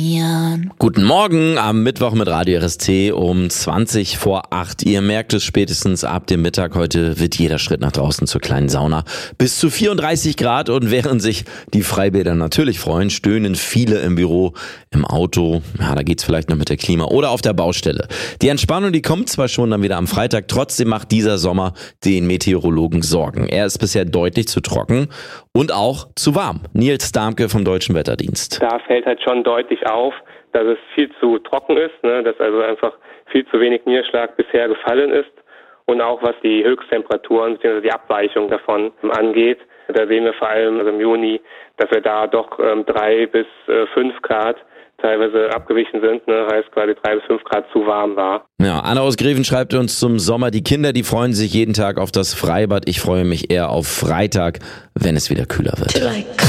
Guten Morgen am Mittwoch mit Radio RST um 20 vor 8. Ihr merkt es spätestens ab dem Mittag. Heute wird jeder Schritt nach draußen zur kleinen Sauna. Bis zu 34 Grad und während sich die Freibäder natürlich freuen, stöhnen viele im Büro, im Auto. Ja, da geht's vielleicht noch mit der Klima oder auf der Baustelle. Die Entspannung, die kommt zwar schon dann wieder am Freitag. Trotzdem macht dieser Sommer den Meteorologen Sorgen. Er ist bisher deutlich zu trocken und auch zu warm. Nils Damke vom Deutschen Wetterdienst. Da fällt halt schon deutlich auf, dass es viel zu trocken ist, dass also einfach viel zu wenig Niederschlag bisher gefallen ist und auch was die Höchsttemperaturen bzw. die Abweichung davon angeht. Da sehen wir vor allem im Juni, dass wir da doch 3 bis 5 Grad teilweise abgewichen sind, heißt quasi 3 bis 5 Grad zu warm war. Ja, Anna aus Greven schreibt uns zum Sommer, die Kinder, die freuen sich jeden Tag auf das Freibad. Ich freue mich eher auf Freitag, wenn es wieder kühler wird.